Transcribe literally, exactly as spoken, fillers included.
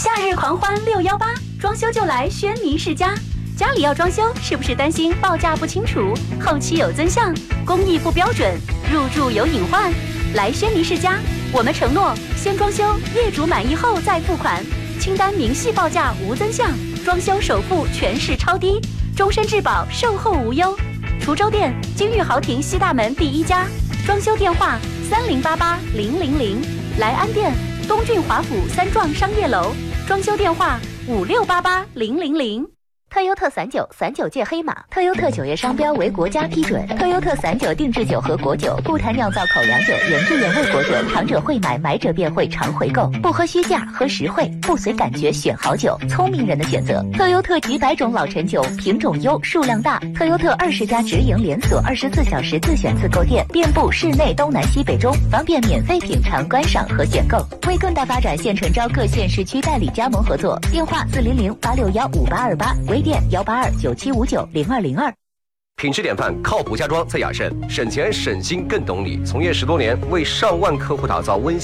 夏日狂欢六幺八，装修就来轩尼诗家。家里要装修，是不是担心报价不清楚，后期有增项，工艺不标准，入住有隐患？来轩尼诗家，我们承诺先装修，业主满意后再付款，清单明细报价无增项，装修首付全市超低，终身质保，售后无忧。滁州店金玉豪庭西大门第一家，装修电话三零八八零零零。莱安店东郡华府三幢商业楼，装修电话五六八八零零零。 特优特散酒，散酒界黑马。特优特酒业商标为国家批准。特优特散酒定制酒和果酒，不谈酿造口粮酒，原汁原味果酒，尝者会买，买者便会常回购。不喝虚价，喝实惠，不随感觉选好酒，聪明人的选择。特优特几百种老陈酒，品种优，数量大。特优特二十家直营连锁，二十四小时自选自购店，遍布市内东南西北中，方便免费品尝、观赏和选购。为更大发展，现诚招各县市区代理加盟合作，电话四零零八六幺五八二八，微店幺八二九七五九零二零二。 品质典范，靠谱家装在雅盛，省钱省心更懂你。从业十多年，为上万客户打造温馨